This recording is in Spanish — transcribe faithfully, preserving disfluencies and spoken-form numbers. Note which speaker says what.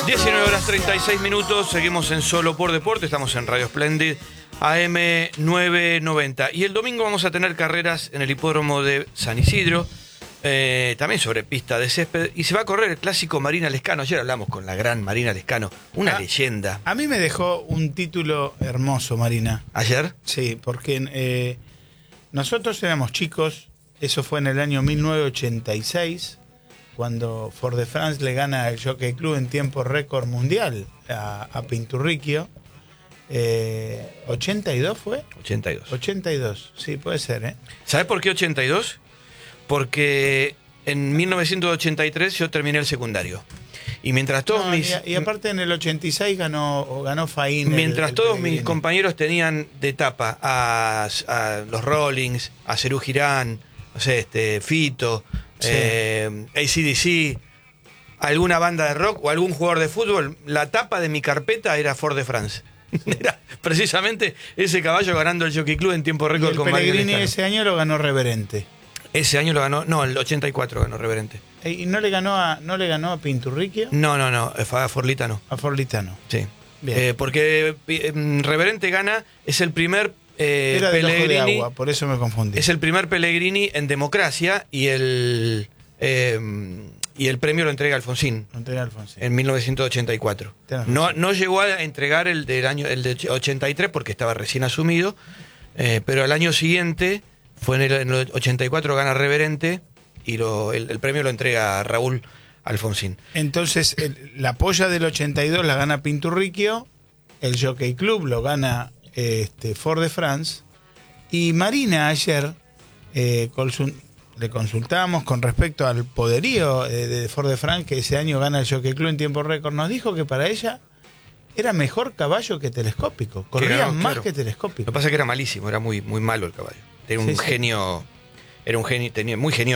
Speaker 1: diecinueve horas treinta y seis minutos, seguimos en Solo por Deporte, estamos en Radio Splendid, A M novecientos noventa. Y el domingo vamos a tener carreras en el hipódromo de San Isidro, eh, también sobre pista de césped, y se va a correr el clásico Marina Lescano. Ayer hablamos con la gran Marina Lescano, una
Speaker 2: a,
Speaker 1: leyenda.
Speaker 2: A mí me dejó un título hermoso, Marina.
Speaker 1: ¿Ayer?
Speaker 2: Sí, porque eh, nosotros éramos chicos, eso fue en el año mil novecientos ochenta y seis, cuando Ford de France le gana al Jockey Club en tiempo récord mundial a, a Pinturicchio. Eh, ¿ochenta y dos fue?
Speaker 1: ochenta y dos.
Speaker 2: ochenta y dos, sí, puede ser, ¿eh?
Speaker 1: ¿Sabes por qué ochenta y dos? Porque en mil novecientos ochenta y tres yo terminé el secundario. Y mientras todos
Speaker 2: No,
Speaker 1: mis...
Speaker 2: y, y aparte en el ochenta y seis ganó, ganó Faín.
Speaker 1: Mientras
Speaker 2: el, el
Speaker 1: todos
Speaker 2: Pellegrini.
Speaker 1: mis compañeros tenían de tapa a, a los Rollings, a Serú Girán, no sé, este, Fito,
Speaker 2: Sí.
Speaker 1: eh, A C D C, alguna banda de rock o algún jugador de fútbol, la tapa de mi carpeta era Ford de France. Era precisamente ese caballo ganando el Jockey Club en tiempo
Speaker 2: Y
Speaker 1: récord
Speaker 2: el
Speaker 1: con Marina
Speaker 2: Pellegrini
Speaker 1: Lescano.
Speaker 2: ese año lo ganó Reverente.
Speaker 1: Ese año lo ganó, no, el ochenta y cuatro ganó Reverente.
Speaker 2: ¿Y no le ganó a, no le ganó a Pinturicchio?
Speaker 1: No, no, no, a Forlitano.
Speaker 2: A Forlitano.
Speaker 1: Sí.
Speaker 2: Bien.
Speaker 1: Eh, porque eh, Reverente gana, es el primer eh,
Speaker 2: Era del Ojo de
Speaker 1: Pellegrini.
Speaker 2: Agua, por eso me confundí.
Speaker 1: Es el primer Pellegrini en democracia y el eh, y el premio lo entrega Alfonsín
Speaker 2: No tenía Alfonsín.
Speaker 1: en mil novecientos ochenta y cuatro.
Speaker 2: Tenés
Speaker 1: No,
Speaker 2: razón.
Speaker 1: no llegó a entregar el del año el de ochenta y tres porque estaba recién asumido, eh, pero al año siguiente fue en el, en el ochenta y cuatro gana Reverente y lo, el, el premio lo entrega Raúl Alfonsín.
Speaker 2: Entonces, el- la polla del ochenta y dos la gana Pinturicchio, el Jockey Club lo gana este, Ford de France, y Marina ayer eh, consul- le consultamos con respecto al poderío eh, de Ford de France, que ese año gana el Jockey Club en tiempo récord. Nos dijo que para ella era mejor caballo que telescópico, corría
Speaker 1: ganó,
Speaker 2: más
Speaker 1: claro.
Speaker 2: que
Speaker 1: Lo que
Speaker 2: telescópico.
Speaker 1: pasa es que era malísimo, era muy, muy malo el caballo. Era un
Speaker 2: Sí, sí.
Speaker 1: genio, era un genio, tenía muy genio.